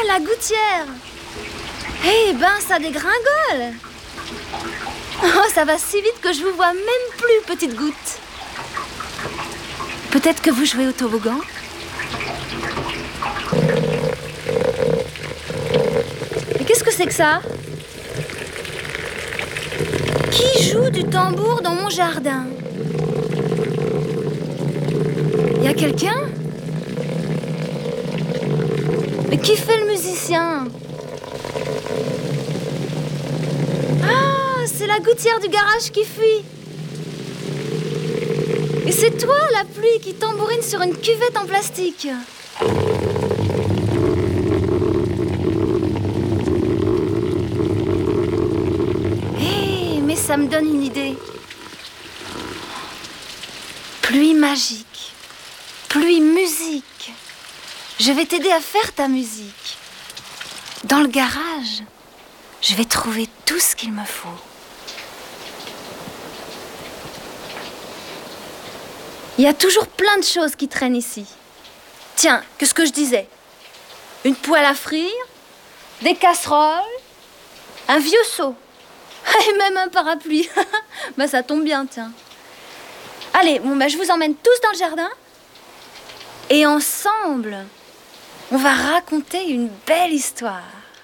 la gouttière. Eh ben, ça dégringole. Oh, ça va si vite que je vous vois même plus, petite goutte. Peut-être que vous jouez au toboggan? Mais qu'est-ce que c'est que ça? Qui joue du tambour dans mon jardin? Il y a quelqu'un? Mais qui fait le musicien? Ah, c'est la gouttière du garage qui fuit. Et c'est toi, la pluie, qui tambourine sur une cuvette en plastique. Hé, mais ça me donne une idée. Pluie magique, pluie musique. Je vais t'aider à faire ta musique. Dans le garage, je vais trouver tout ce qu'il me faut. Il y a toujours plein de choses qui traînent ici. Tiens, qu'est-ce que je disais? Une poêle à frire, des casseroles, un vieux seau et même un parapluie. Bah ça tombe bien, tiens. Allez, bon, bah, je vous emmène tous dans le jardin et ensemble, on va raconter une belle histoire.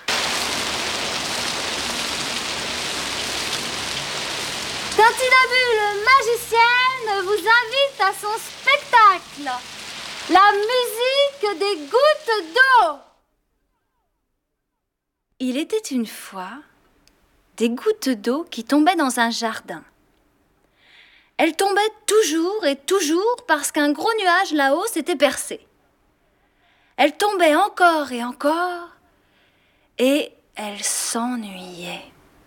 Tintinabule magicienne vous invite à son spectacle, la musique des gouttes d'eau. Il était une fois des gouttes d'eau qui tombaient dans un jardin. Elles tombaient toujours et toujours parce qu'un gros nuage là-haut s'était percé. Elles tombaient encore et elles s'ennuyaient.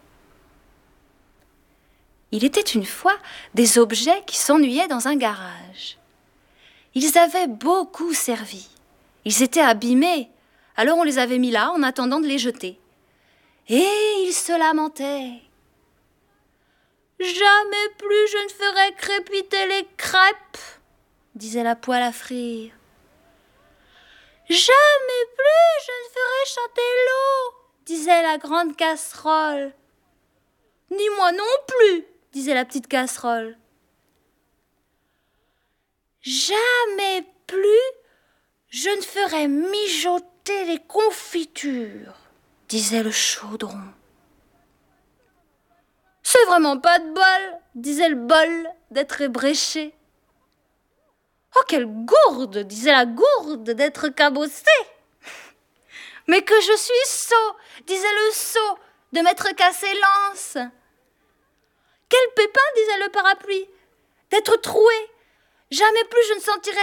Il était une fois des objets qui s'ennuyaient dans un garage. Ils avaient beaucoup servi. Ils étaient abîmés, alors on les avait mis là en attendant de les jeter. Et ils se lamentaient. « Jamais plus je ne ferai crépiter les crêpes », disait la poêle à frire. « Jamais plus je ne ferai chanter l'eau », disait la grande casserole. « Ni moi non plus », disait la petite casserole. « Jamais plus je ne ferai mijoter les confitures », disait le chaudron. « C'est vraiment pas de bol », disait le bol d'être ébréché. « Oh, quelle gourde », disait la gourde d'être cabossée. « Mais que je suis sot », disait le sot de m'être cassé l'anse. « Quel pépin », disait le parapluie, d'être troué. « Jamais plus je ne sentirai